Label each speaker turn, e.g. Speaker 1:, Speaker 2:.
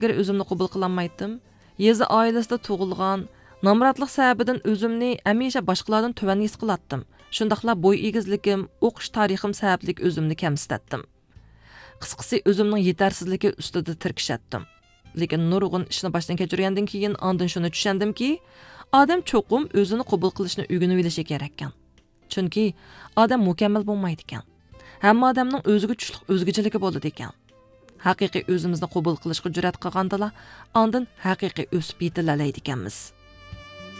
Speaker 1: O'zimni qabul qilolmaydim. Yezi oilasida tug'ilgan, namratlik sababidan o'zimni hamisha boshqalardan tuvan his qilatdim. Shundaqla bo'y egizligim, o'qish tarixim sababli o'zimni kamsitdim. Qisqasi o'zimning yetarsizligi ustida tirkishatdim. Lekin nurg'un ishni boshdan kechirgandan keyin ondan shuni tushundimki, odam cho'qim o'zini qabul qilishni o'rganib olishi kerak ekan. Chunki odam mukammal bo'lmaydi ekan. Hamma odamning o'ziga tushliq o'zgachiligi bo'ladi ekan. Haqiqiy o'zimizni qabul qilishga jur'at qilgandala, ondan haqiqiy o'sib yetilalaydi ekanmiz.